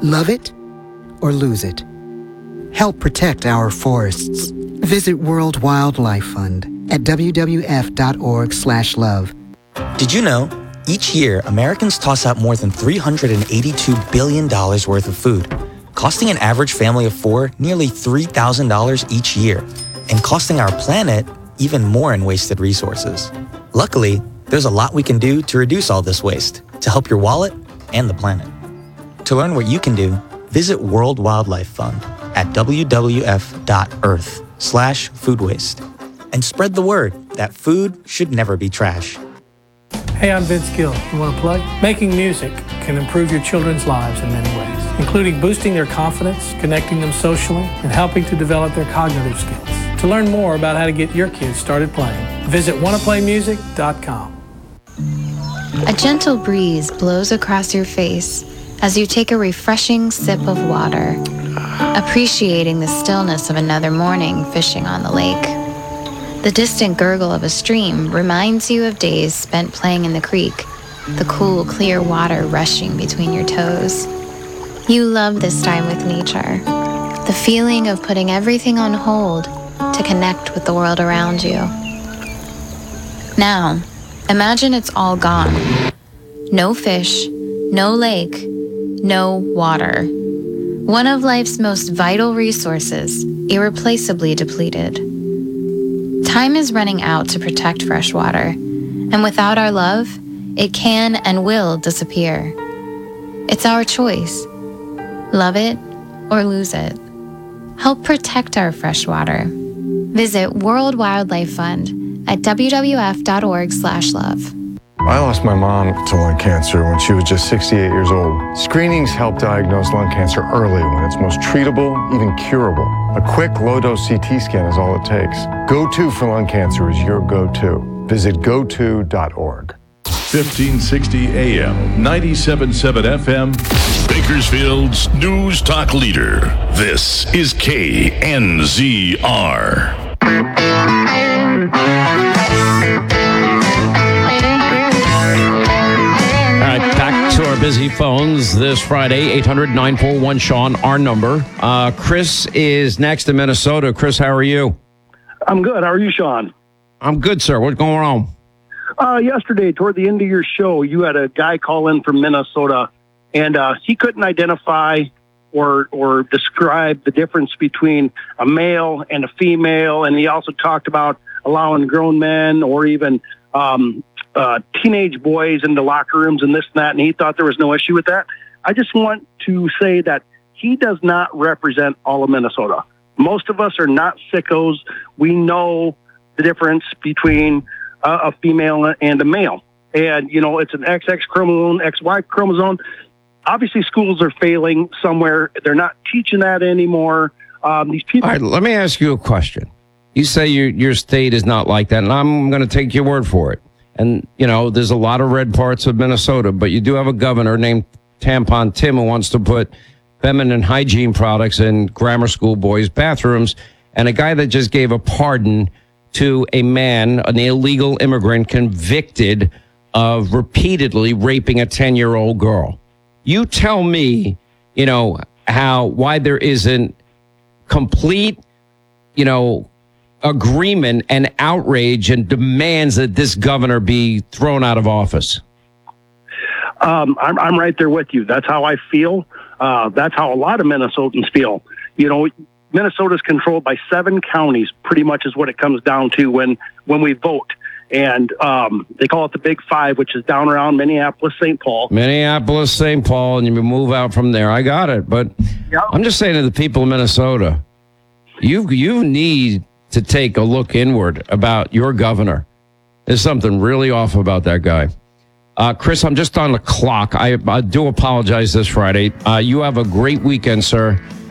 Love it or lose it. Help protect our forests. Visit World Wildlife Fund at wwf.org/love. Did you know? Each year, Americans toss out more than $382 billion worth of food, costing an average family of four nearly $3,000 each year, and costing our planet even more in wasted resources. Luckily, there's a lot we can do to reduce all this waste, to help your wallet and the planet. To learn what you can do, visit World Wildlife Fund at wwf.earth/food waste. And spread the word that food should never be trash. Hey, I'm Vince Gill. You want to play? Making music can improve your children's lives in many ways, including boosting their confidence, connecting them socially, and helping to develop their cognitive skills. To learn more about how to get your kids started playing, visit wannaplaymusic.com. A gentle breeze blows across your face as you take a refreshing sip of water, appreciating the stillness of another morning fishing on the lake. The distant gurgle of a stream reminds you of days spent playing in the creek, the cool, clear water rushing between your toes. You love this time with nature, the feeling of putting everything on hold to connect with the world around you. Now, imagine it's all gone. No fish, no lake, no water. One of life's most vital resources, irreplaceably depleted. Time is running out to protect fresh water, and without our love, it can and will disappear. It's our choice. Love it or lose it. Help protect our fresh water. Visit World Wildlife Fund at wwf.org/love. I lost my mom to lung cancer when she was just 68 years old. Screenings help diagnose lung cancer early when it's most treatable, even curable. A quick low-dose CT scan is all it takes. Go-To for lung cancer is your go-to. Visit goto.org. 1560 AM, 97.7 FM, Bakersfield's News Talk Leader. This is KNZR. To our busy phones this Friday, 800-941-SEAN, our number. Chris is next in Minnesota. Chris, how are you? I'm good. How are you, Sean? I'm good, sir. What's going on? Yesterday, toward the end of your show, you had a guy call in from Minnesota, and he couldn't identify or describe the difference between a male and a female, and he also talked about allowing grown men or even teenage boys into locker rooms and this and that, and he thought there was no issue with that. I just want to say that he does not represent all of Minnesota. Most of us are not sickos. We know the difference between a female and a male. And, you know, it's an XX chromosome, XY chromosome. Obviously, schools are failing somewhere. They're not teaching that anymore. These people. All right, let me ask you a question. You say your state is not like that, and I'm going to take your word for it. And, you know, there's a lot of red parts of Minnesota, but you do have a governor named Tampon Tim who wants to put feminine hygiene products in grammar school boys' bathrooms, and a guy that just gave a pardon to a man, an illegal immigrant convicted of repeatedly raping a 10-year-old girl. You tell me, you know, why there isn't complete, you know, agreement and outrage and demands that this governor be thrown out of office. I'm right there with you. That's how I feel. That's how a lot of Minnesotans feel. You know, Minnesota's controlled by 7 counties, pretty much is what it comes down to when we vote. And they call it the Big Five, which is down around Minneapolis, St. Paul. Minneapolis, St. Paul, and you move out from there. I got it. But yep. I'm just saying to the people of Minnesota, you need to take a look inward about your governor. There's something really off about that guy. Chris, I'm just on the clock. I do apologize this Friday. You have a great weekend, sir.